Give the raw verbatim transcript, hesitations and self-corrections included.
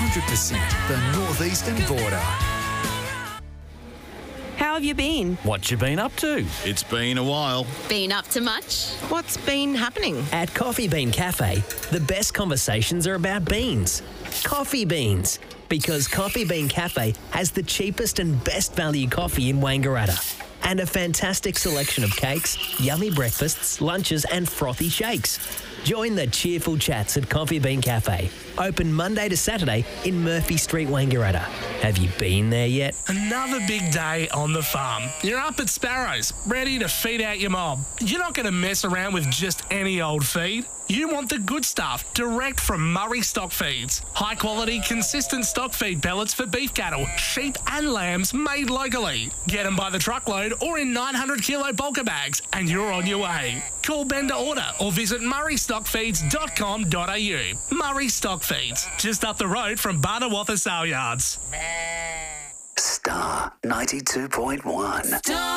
hundred percent the northeastern border. How have you been? What you been up to? It's been a while. Been up to much? What's been happening? At Coffee Bean Cafe, the best conversations are about beans. Coffee beans. Because Coffee Bean Cafe has the cheapest and best value coffee in Wangaratta. And a fantastic selection of cakes, yummy breakfasts, lunches and frothy shakes. Join the cheerful chats at Coffee Bean Cafe. Open Monday to Saturday in Murphy Street, Wangaratta. Have you been there yet? Another big day on the farm. You're up at Sparrows, ready to feed out your mob. You're not going to mess around with just any old feed. You want the good stuff, direct from Murray Stock Feeds. High quality, consistent stock feed pellets for beef cattle, sheep and lambs made locally. Get them by the truckload or in nine hundred kilo bulker bags and you're on your way. Call Ben to order or visit murray stock feeds dot com dot a u. Murray Stock Feeds, just up the road from Barnawatha Sale Yards. Star ninety-two point one.